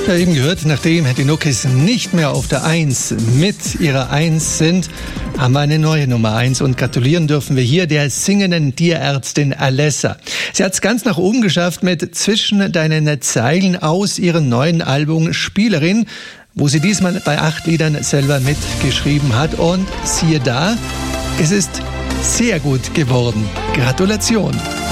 Ja, eben gehört, nachdem die Nuckis nicht mehr auf der 1 mit ihrer 1 sind, haben wir eine neue Nummer 1 und gratulieren dürfen wir hier der singenden Tierärztin Alessa. Sie hat es ganz nach oben geschafft mit Zwischen deinen Zeilen aus ihrem neuen Album Spielerin, wo sie diesmal bei 8 Liedern selber mitgeschrieben hat und siehe da, es ist sehr gut geworden. Gratulation!